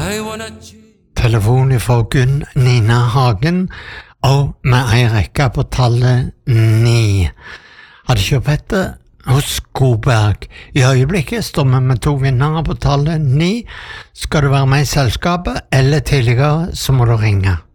Telefon fra Gunn Nina Hagen, og med ei rekke på tallet 9. Hadde kjørt Petter hos Skoberg. I øyeblikket står vi med 2 vinnere på tallet 9. Skal du være med i selskapet, eller tidligere, så må du ringe.